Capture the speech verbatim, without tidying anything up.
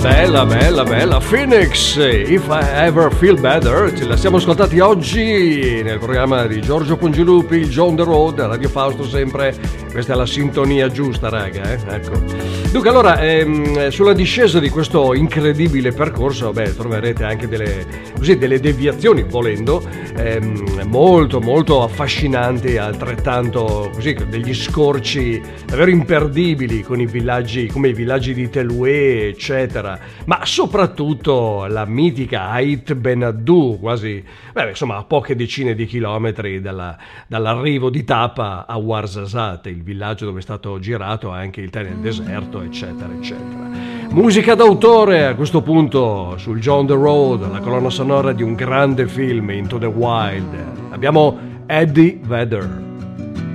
Bella, bella, bella. Phoenix, If I Ever Feel Better. Ce la siamo ascoltati oggi nel programma di Giorgio Pongilupi, il John the Road, Radio Fausto sempre. Questa è la sintonia giusta, raga, eh? Ecco. Dunque, allora, ehm, sulla discesa di questo incredibile percorso, beh, troverete anche delle, così, delle deviazioni, volendo, ehm, molto, molto affascinanti, altrettanto, così, degli scorci davvero imperdibili con i villaggi, come i villaggi di Teluè, eccetera, ma soprattutto la mitica Ait Benhaddou, quasi, beh, insomma, a poche decine di chilometri dalla, dall'arrivo di Tapa a Ouarzazate, il villaggio dove è stato girato anche il tè nel deserto, eccetera, eccetera. Musica d'autore a questo punto sul John the Road, la colonna sonora di un grande film, Into the Wild. Abbiamo Eddie Vedder.